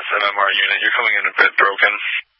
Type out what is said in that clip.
SMR unit. You're coming in a bit broken.